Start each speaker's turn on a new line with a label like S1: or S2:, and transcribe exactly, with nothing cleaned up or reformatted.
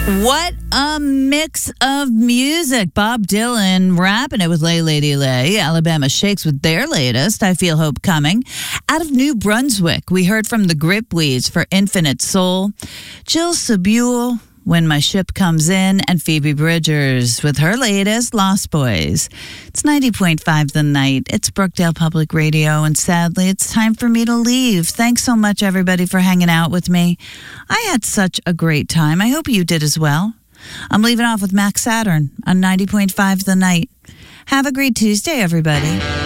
S1: What a mix of music. Bob Dylan rapping it with Lay Lady Lay. Alabama Shakes with their latest, I Feel Hope Coming. Out of New Brunswick, we heard from the Gripweeds for Infinite Soul. Jill Sabule, When My Ship Comes In, and Phoebe Bridgers with her latest, Lost Boys. It's ninety point five The Night. It's Brookdale Public Radio, and sadly, it's time for me to leave. Thanks so much, everybody, for hanging out with me. I had such a great time. I hope you did as well. I'm leaving off with Max Saturn on ninety point five The Night. Have a great Tuesday, everybody.